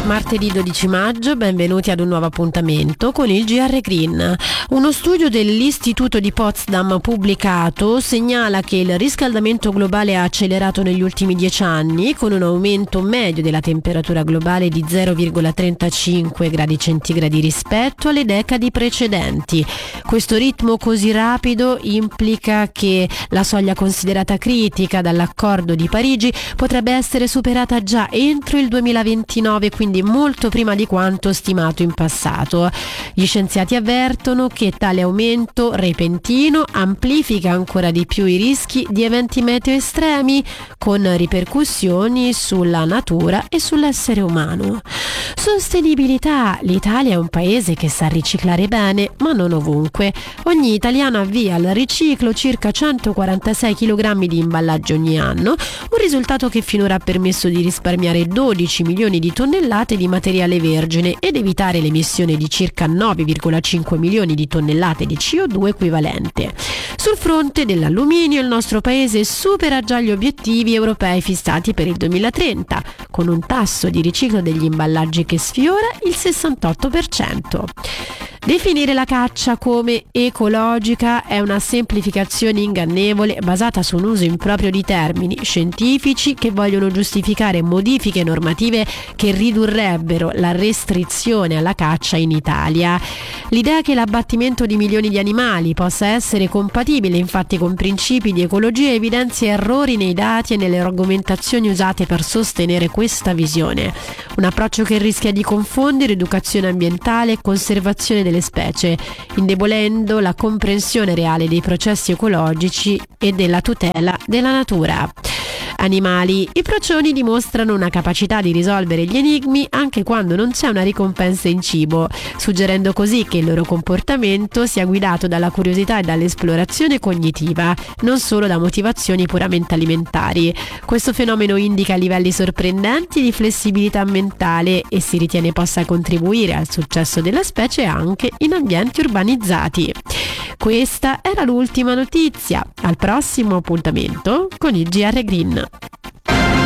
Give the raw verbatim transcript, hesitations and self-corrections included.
Martedì dodici maggio, benvenuti ad un nuovo appuntamento con il G R Green. Uno studio dell'Istituto di Potsdam pubblicato segnala che il riscaldamento globale ha accelerato negli ultimi dieci anni, con un aumento medio della temperatura globale di zero virgola trentacinque gradi centigradi rispetto alle decadi precedenti. Questo ritmo così rapido implica che la soglia considerata critica dall'Accordo di Parigi potrebbe essere superata già entro il duemilaventinove, quindi molto prima di quanto stimato in passato. Gli scienziati avvertono che tale aumento repentino amplifica ancora di più i rischi di eventi meteo estremi, con ripercussioni sulla natura e sull'essere umano. Sostenibilità. L'Italia è un paese che sa riciclare bene, ma non ovunque. Ogni italiano avvia al riciclo circa centoquarantasei chilogrammi di imballaggio ogni anno, un risultato che finora ha permesso di risparmiare dodici milioni di tonnellate di materiale vergine ed evitare l'emissione di circa nove virgola cinque milioni di tonnellate di C O due equivalente. Sul fronte dell'alluminio il nostro paese supera già gli obiettivi europei fissati per il duemilatrenta, con un tasso di riciclo degli imballaggi che sfiora il sessantotto per cento. Definire la caccia come ecologica è una semplificazione ingannevole basata su un uso improprio di termini scientifici che vogliono giustificare modifiche normative che ridurrebbero la restrizione alla caccia in Italia. L'idea che l'abbattimento di milioni di animali possa essere compatibile infatti con principi di ecologia evidenzia errori nei dati e nelle argomentazioni usate per sostenere questa visione. Un approccio che rischia di confondere educazione ambientale e conservazione delle specie, indebolendo la comprensione reale dei processi ecologici e della tutela della natura. Animali. I procioni dimostrano una capacità di risolvere gli enigmi anche quando non c'è una ricompensa in cibo, suggerendo così che il loro comportamento sia guidato dalla curiosità e dall'esplorazione cognitiva, non solo da motivazioni puramente alimentari. Questo fenomeno indica livelli sorprendenti di flessibilità mentale e si ritiene possa contribuire al successo della specie anche in ambienti urbanizzati. Questa era l'ultima notizia. Al prossimo appuntamento con il G R Green.